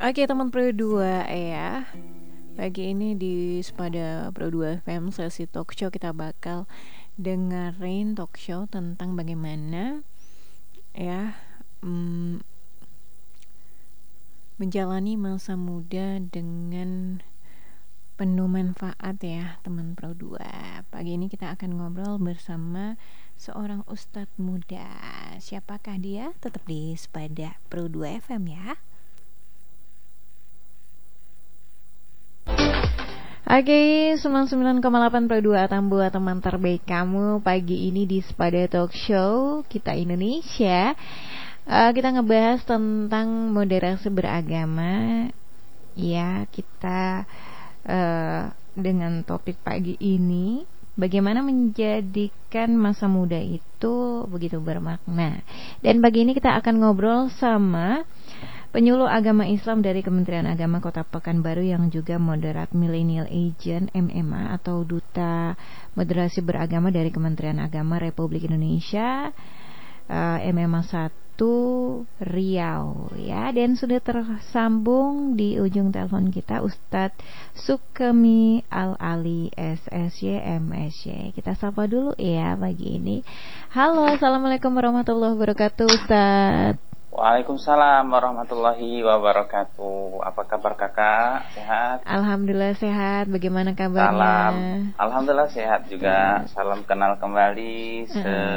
Oke teman Pro 2 ya. Pagi ini di Sepada Pro 2 FM sesi talk show kita bakal dengerin talk show tentang bagaimana ya menjalani masa muda dengan penuh manfaat ya teman Pro 2. Pagi ini kita akan ngobrol bersama seorang ustadz muda. Siapakah dia? Tetap di Sepada Pro 2 FM ya. Oke, 99,8 Pro 2 buat teman terbaik kamu. Pagi ini di Sepada Talk Show Kita Indonesia, kita ngebahas tentang moderasi beragama. Ya, kita dengan topik pagi ini, bagaimana menjadikan masa muda itu begitu bermakna. Dan pagi ini kita akan ngobrol sama penyuluh agama Islam dari Kementerian Agama Kota Pekanbaru yang juga moderat Millennial Agent MMA atau Duta Moderasi Beragama dari Kementerian Agama Republik Indonesia, MMA 1 Riau ya. Dan sudah tersambung di ujung telepon kita Ustadz Sukemi Al-Ali SSY MSY. Kita sapa dulu ya pagi ini. Halo, assalamualaikum warahmatullahi wabarakatuh Ustadz. Waalaikumsalam warahmatullahi wabarakatuh. Apa kabar kakak? Sehat? Alhamdulillah sehat. Bagaimana kabarnya? Salam. Alhamdulillah sehat juga. Salam kenal kembali.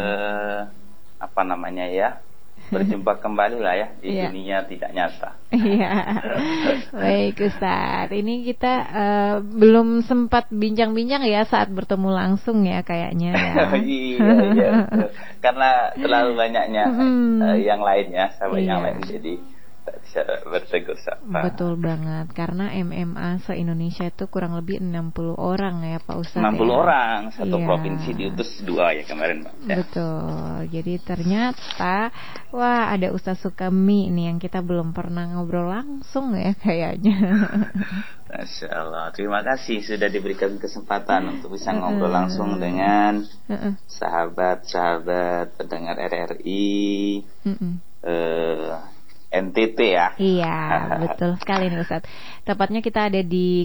Apa namanya ya? Berjumpa kembali lah ya di dunia tidak nyata. Iya. Baik Ustadz. Ini kita belum sempat bincang-bincang ya saat bertemu langsung ya kayaknya. Ya. Iya. Karena terlalu banyaknya yang lainnya, sahabat yang lain, jadi tak bisa bertegur sapa. Betul banget. Karena MMA se-Indonesia itu kurang lebih 60 orang ya Pak Ustadz. 60 orang, satu provinsi diutus 2 ya kemarin Pak. Ya. Betul. Jadi ternyata wah ada Ustadz Sukemi nih yang kita belum pernah ngobrol langsung ya kayaknya. Masya Allah. Terima kasih sudah diberikan kesempatan untuk bisa ngobrol langsung dengan sahabat-sahabat pendengar RRI NTT ya. Iya, betul sekali nih Ustadz. Tepatnya kita ada di